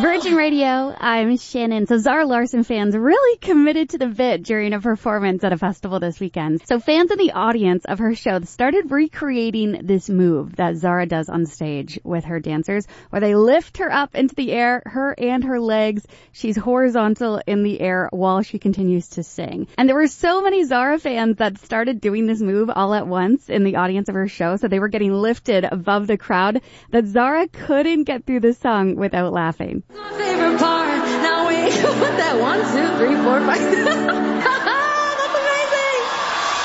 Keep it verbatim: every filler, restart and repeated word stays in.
Virgin Radio, I'm Shannon. So Zara Larsson fans really committed to the bit during a performance at a festival this weekend. So fans in the audience of her show started recreating this move that Zara does on stage with her dancers, where they lift her up into the air, her and her legs. She's horizontal in the air while she continues to sing. And there were so many Zara fans that started doing this move all at once in the audience of her show, so they were getting lifted above the crowd, that Zara couldn't get through the song without laughing. My favorite part. Now we with that one, two, three, four, five.